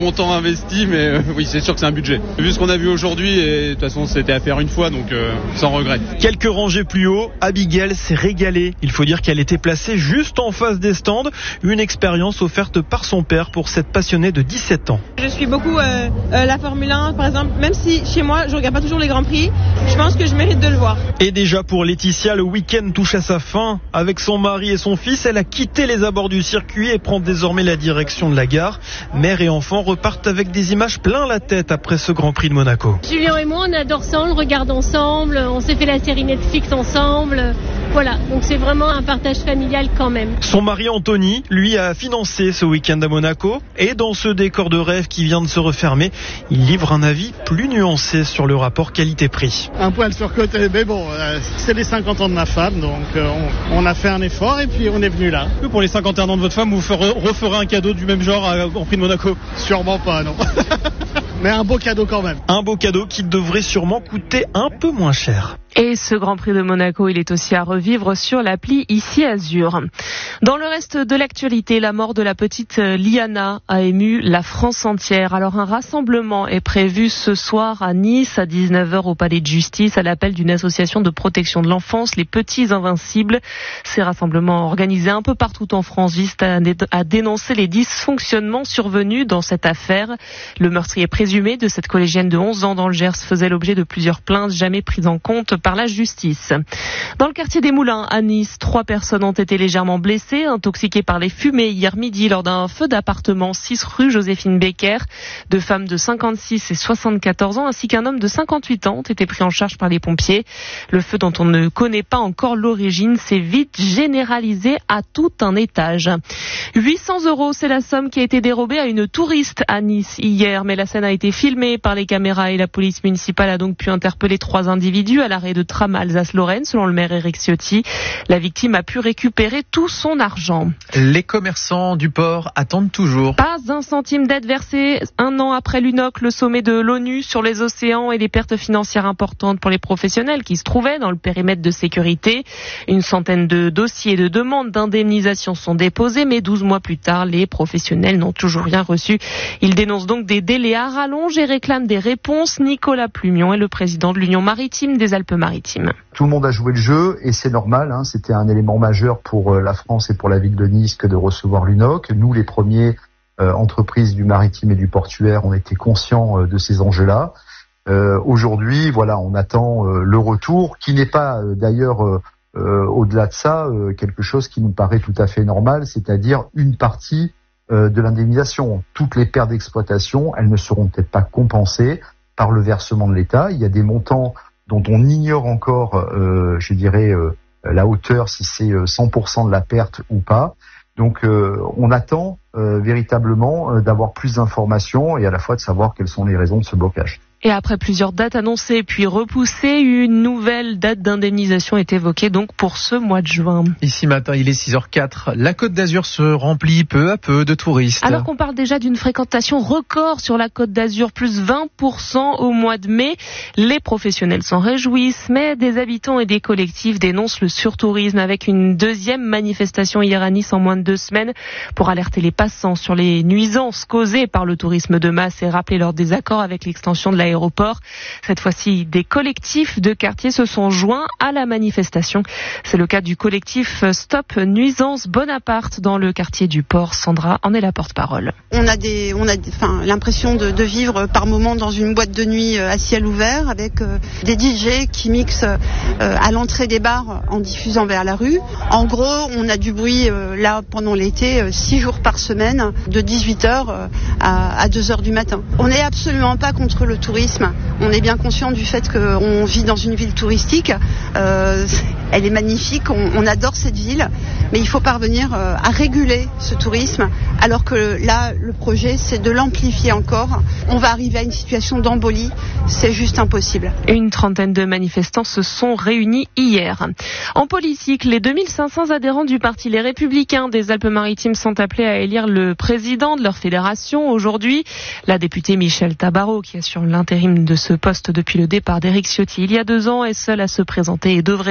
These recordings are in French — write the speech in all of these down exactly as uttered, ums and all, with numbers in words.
Montant investi, mais euh, oui, c'est sûr que c'est un budget. Vu ce qu'on a vu aujourd'hui, et de toute façon, c'était à faire une fois, donc euh, sans regret. Quelques rangées plus haut, Abigail s'est régalée. Il faut dire qu'elle était placée juste en face des stands. Une expérience offerte par son père pour cette passionnée de dix-sept ans. Je suis beaucoup euh, euh, la Formule un, par exemple. Même si chez moi, je regarde pas toujours les Grands Prix, je pense que je mérite de le voir. Et déjà pour Laetitia, le week-end touche à sa fin. Avec son mari et son fils, elle a quitté les abords du circuit et prend désormais la direction de la gare. Mère et enfant repartent avec des images plein la tête après ce Grand Prix de Monaco. Julien et moi, on adore ça, on le regarde ensemble, on s'est fait la série Netflix ensemble. Voilà, donc c'est vraiment un partage familial quand même. Son mari Anthony, lui, a financé ce week-end à Monaco. Et dans ce décor de rêve qui vient de se refermer, il livre un avis plus nuancé sur le rapport qualité-prix. Un poil surcoté, mais bon, euh, c'est les cinquante ans de ma femme, donc euh, on, on a fait un effort et puis on est venu là. Pour les cinquante et un ans de votre femme, vous referez un cadeau du même genre au Grand Prix de Monaco? Sûrement pas, non. Mais un beau cadeau quand même. Un beau cadeau qui devrait sûrement coûter un peu moins cher. Et ce Grand Prix de Monaco, il est aussi à revivre sur l'appli Ici Azur. Dans le reste de l'actualité, la mort de la petite Liana a ému la France entière. Alors un rassemblement est prévu ce soir à Nice à dix-neuf heures au Palais de Justice à l'appel d'une association de protection de l'enfance, les Petits Invincibles. Ces rassemblements organisés un peu partout en France visent à, à dénoncer les dysfonctionnements survenus dans cette affaire. Le meurtrier présumé de cette collégienne de onze ans dans le Gers faisait l'objet de plusieurs plaintes jamais prises en compte par la justice. Dans le quartier des Moulins, à Nice, trois personnes ont été légèrement blessées, intoxiquées par les fumées hier midi lors d'un feu d'appartement six rue Joséphine Becker. Deux femmes de cinquante-six et soixante-quatorze ans ainsi qu'un homme de cinquante-huit ans ont été pris en charge par les pompiers. Le feu dont on ne connaît pas encore l'origine s'est vite généralisé à tout un étage. huit cents euros, c'est la somme qui a été dérobée à une touriste à Nice hier, mais la scène a été filmée par les caméras et la police municipale a donc pu interpeller trois individus à l'arrêt de tram Alsace-Lorraine, selon le maire Éric Ciotti. La victime a pu récupérer tout son argent. Les commerçants du port attendent toujours. Pas un centime d'aide versée un an après l'U N O C, le sommet de l'ONU sur les océans et les pertes financières importantes pour les professionnels qui se trouvaient dans le périmètre de sécurité. Une centaine de dossiers de demandes d'indemnisation sont déposés, mais douze mois plus tard, les professionnels n'ont toujours rien reçu. Ils dénoncent donc des délais à rallonge et réclament des réponses. Nicolas Plumion est le président de l'Union maritime des Alpes-Maritimes. Tout le monde a joué le jeu et c'est normal, hein, c'était un élément majeur pour la France et pour la ville de Nice que de recevoir l'U N O C. Nous, les premiers euh, entreprises du maritime et du portuaire, on était conscients euh, de ces enjeux-là. Euh, aujourd'hui, voilà, on attend euh, le retour, qui n'est pas euh, d'ailleurs euh, euh, au-delà de ça euh, quelque chose qui nous paraît tout à fait normal, c'est-à-dire une partie euh, de l'indemnisation. Toutes les pertes d'exploitation, elles ne seront peut-être pas compensées par le versement de l'État. Il y a des montants dont on ignore encore, euh, je dirais, euh, la hauteur, si c'est cent pour cent de la perte ou pas. Donc euh, on attend euh, véritablement euh, d'avoir plus d'informations et à la fois de savoir quelles sont les raisons de ce blocage. Et après plusieurs dates annoncées puis repoussées, une nouvelle date d'indemnisation est évoquée donc pour ce mois de juin. Ici matin, il est six heures quatre. La Côte d'Azur se remplit peu à peu de touristes. Alors qu'on parle déjà d'une fréquentation record sur la Côte d'Azur, plus vingt pour cent au mois de mai. Les professionnels s'en réjouissent, mais des habitants et des collectifs dénoncent le surtourisme avec une deuxième manifestation hier à Nice en moins de deux semaines pour alerter les passants sur les nuisances causées par le tourisme de masse et rappeler leur désaccord avec l'extension de la aéroport. Cette fois-ci, des collectifs de quartier se sont joints à la manifestation. C'est le cas du collectif Stop Nuisance Bonaparte dans le quartier du Port. Sandra en est la porte-parole. On a des, on a, enfin, l'impression de, de vivre par moments dans une boîte de nuit à ciel ouvert avec euh, des D J qui mixent euh, à l'entrée des bars en diffusant vers la rue. En gros, on a du bruit euh, là pendant l'été, six jours par semaine, de dix-huit heures euh, à, à deux heures du matin. On n'est absolument pas contre le tourisme. On est bien conscient du fait qu'on vit dans une ville touristique. Euh, elle est magnifique, on, on adore cette ville, mais il faut parvenir euh, à réguler ce tourisme, alors que là, le projet, c'est de l'amplifier encore. On va arriver à une situation d'embolie, c'est juste impossible. Une trentaine de manifestants se sont réunis hier. En politique, les deux mille cinq cents adhérents du parti Les Républicains des Alpes-Maritimes sont appelés à élire le président de leur fédération aujourd'hui. La députée Michèle Tabarot, qui assure l'intérim de ce poste depuis le départ d'Éric Ciotti il y a deux ans, est seule à se présenter et devrait donc s'en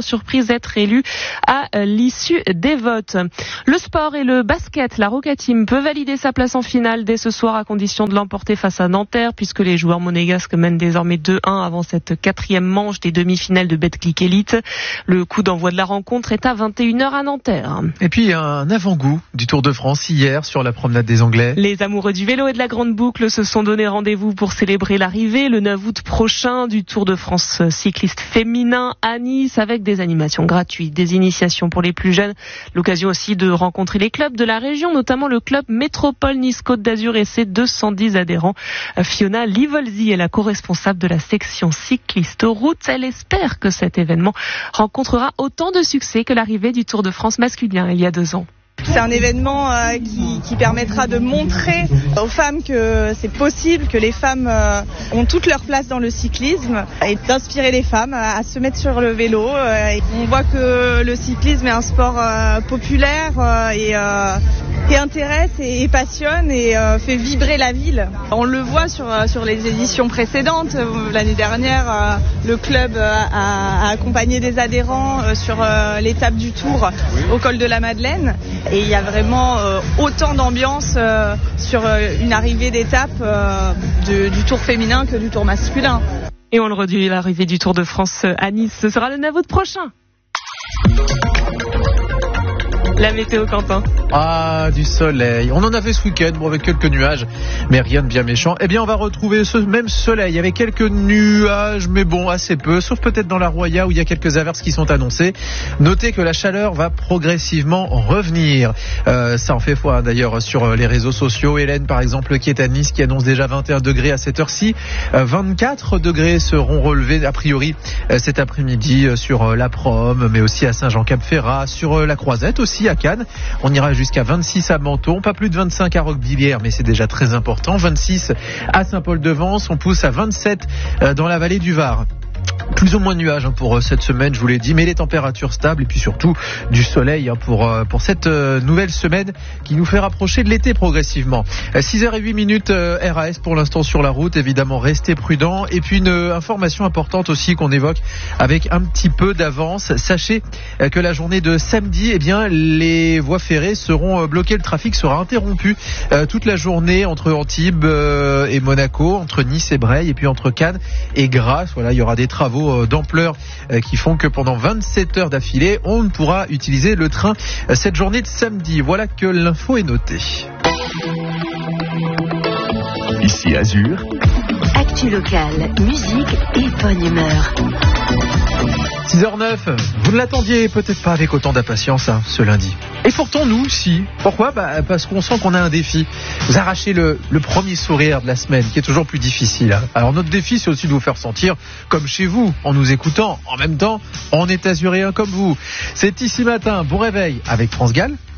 surprise être élu à l'issue des votes. Le sport et le basket, la Roca Team peut valider sa place en finale dès ce soir à condition de l'emporter face à Nanterre, puisque les joueurs monégasques mènent désormais deux un avant cette quatrième manche des demi-finales de Betclic Elite. Le coup d'envoi de la rencontre est à vingt et une heures à Nanterre. Et puis un avant-goût du Tour de France hier sur la promenade des Anglais. Les amoureux du vélo et de la grande boucle se sont donné rendez-vous pour célébrer l'arrivée le neuf août prochain du Tour de France cycliste féminin à Nice, avec des animations gratuites, des initiations pour les plus jeunes, l'occasion aussi de rencontrer les clubs de la région, notamment le club Métropole Nice-Côte d'Azur et ses deux cent dix adhérents. Fiona Livolzi est la co-responsable de la section cycliste route. Elle espère que cet événement rencontrera autant de succès que l'arrivée du Tour de France masculin il y a deux ans. C'est un événement euh, qui, qui permettra de montrer aux femmes que c'est possible, que les femmes euh, ont toute leur place dans le cyclisme, et d'inspirer les femmes à, à se mettre sur le vélo. Euh, et on voit que le cyclisme est un sport euh, populaire euh, et, euh, et intéresse et, et passionne et euh, fait vibrer la ville. On le voit sur, sur les éditions précédentes. L'année dernière, euh, le club a, a accompagné des adhérents euh, sur euh, l'étape du Tour au col de la Madeleine. Et il y a vraiment euh, autant d'ambiance euh, sur euh, une arrivée d'étape euh, de, du Tour féminin que du Tour masculin. Et on le redit, l'arrivée du Tour de France à Nice, ce sera le neuf août prochain. La météo, Quentin. Ah, du soleil. On en avait ce week-end, bon, avec quelques nuages, mais rien de bien méchant. Eh bien, on va retrouver ce même soleil avec quelques nuages, mais bon, assez peu, sauf peut-être dans la Roya où il y a quelques averses qui sont annoncées. Notez que la chaleur va progressivement revenir. Euh, ça en fait foi, d'ailleurs, sur les réseaux sociaux. Hélène, par exemple, qui est à Nice, qui annonce déjà vingt et un degrés à cette heure-ci. Euh, vingt-quatre degrés seront relevés, a priori, euh, cet après-midi euh, sur euh, la Prom, mais aussi à Saint-Jean-Cap-Ferrat, sur euh, la Croisette aussi, à Cannes. On ira jusqu'à vingt-six à Menton, pas plus de vingt-cinq à Roquebillière, mais c'est déjà très important. vingt-six à Saint-Paul-de-Vence, on pousse à vingt-sept dans la vallée du Var. Plus ou moins de nuages pour cette semaine, je vous l'ai dit, mais les températures stables et puis surtout du soleil pour, pour cette nouvelle semaine qui nous fait rapprocher de l'été progressivement. six heures zéro huit minutes R A S pour l'instant sur la route, évidemment restez prudents. Et puis une information importante aussi qu'on évoque avec un petit peu d'avance. Sachez que la journée de samedi, eh bien, les voies ferrées seront bloquées, le trafic sera interrompu toute la journée entre Antibes et Monaco, entre Nice et Breil et puis entre Cannes et Grasse. Voilà, il y aura des travaux d'ampleur qui font que pendant vingt-sept heures d'affilée, on ne pourra utiliser le train cette journée de samedi. Voilà que l'info est notée. Ici Azur. Actu locale, musique et bonne humeur. six heures neuf, vous ne l'attendiez peut-être pas avec autant d'impatience hein, ce lundi. Et pourtant nous, si. Pourquoi ? Bah, parce qu'on sent qu'on a un défi. Vous arrachez le, le premier sourire de la semaine, qui est toujours plus difficile. Hein. Alors notre défi, c'est aussi de vous faire sentir comme chez vous, en nous écoutant. En même temps, on est azuréen comme vous. C'est ici matin, bon réveil avec France Gall.